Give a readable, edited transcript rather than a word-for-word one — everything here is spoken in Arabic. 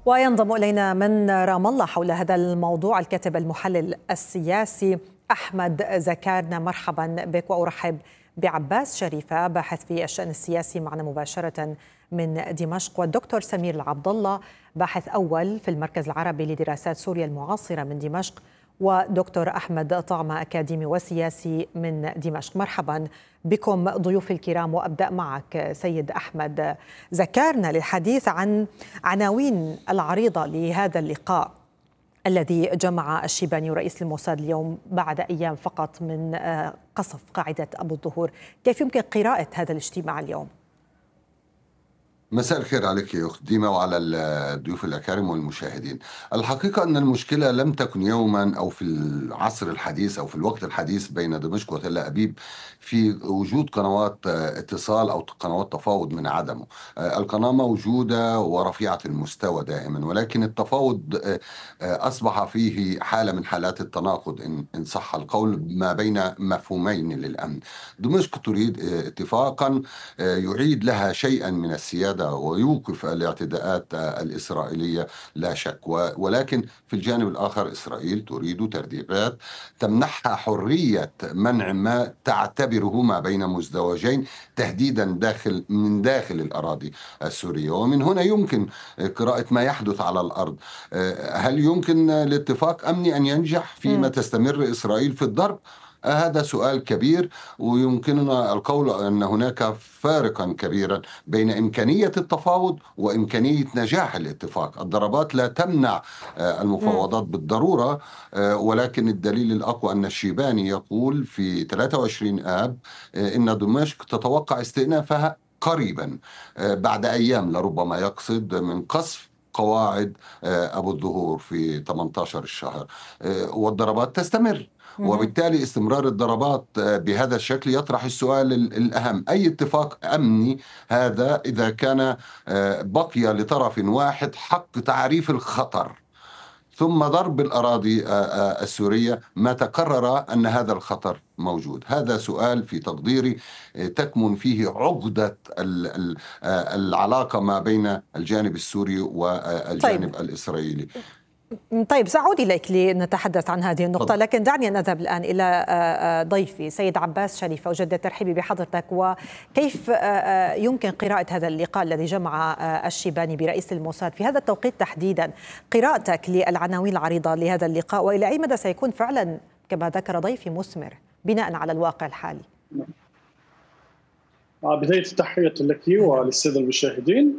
وينضم إلينا من رام الله حول هذا الموضوع الكاتب المحلل السياسي أحمد زكارنة. مرحبا بك، وأرحب بعباس شريفة باحث في الشأن السياسي معنا مباشرة من دمشق، والدكتور سمير العبد الله باحث أول في المركز العربي لدراسات سوريا المعاصرة من دمشق، ودكتور أحمد طعمة أكاديمي وسياسي من دمشق. مرحبا بكم ضيوف الكرام، وأبدأ معك سيد أحمد زكارنة للحديث عن عناوين العريضة لهذا اللقاء الذي جمع الشيباني رئيس الموساد اليوم بعد أيام فقط من قصف قاعدة أبو الظهور. كيف يمكن قراءة هذا الاجتماع اليوم؟ مساء الخير عليك يا أخت ديما وعلى الضيوف الأكارم والمشاهدين. الحقيقة أن المشكلة لم تكن يوما أو في العصر الحديث أو في الوقت الحديث بين دمشق وتل أبيب في وجود قنوات اتصال أو قنوات تفاوض من عدمه. القناة موجودة ورفيعة المستوى دائما، ولكن التفاوض أصبح فيه حالة من حالات التناقض إن صح القول ما بين مفهومين للأمن. دمشق تريد اتفاقا يعيد لها شيئا من السيادة ويوقف الاعتداءات الإسرائيلية لا شك، ولكن في الجانب الآخر إسرائيل تريد ترتيبات تمنحها حرية منع ما تعتبره ما بين مزدوجين تهديدا من داخل الأراضي السورية. ومن هنا يمكن قراءة ما يحدث على الأرض. هل يمكن الاتفاق أمني أن ينجح فيما تستمر إسرائيل في الضرب؟ هذا سؤال كبير، ويمكننا القول أن هناك فارقا كبيرا بين إمكانية التفاوض وإمكانية نجاح الاتفاق. الضربات لا تمنع المفاوضات بالضرورة، ولكن الدليل الأقوى أن الشيباني يقول في 23 آب إن دمشق تتوقع استئنافها قريبا بعد أيام، لربما يقصد من قصف قواعد أبو الظهور في 18 الشهر، والضربات تستمر. وبالتالي استمرار الضربات بهذا الشكل يطرح السؤال الأهم: أي اتفاق أمني هذا إذا كان بقي لطرف واحد حق تعريف الخطر ثم ضرب الأراضي السورية ما تقرر أن هذا الخطر موجود؟ هذا سؤال في تقديري تكمن فيه عقدة العلاقة ما بين الجانب السوري والجانب الإسرائيلي. طيب، سأعود إليك لنتحدث عن هذه النقطة، لكن دعني أن أذهب الآن إلى ضيفي سيد عباس شريفة. أجدد ترحيبي بحضرتك. وكيف يمكن قراءة هذا اللقاء الذي جمع الشيباني برئيس الموساد في هذا التوقيت تحديدا؟ قراءتك للعناوين العريضة لهذا اللقاء، وإلى أي مدى سيكون فعلا كما ذكر ضيفي مثمر بناء على الواقع الحالي؟ بداية تحية لك وللسادة المشاهدين.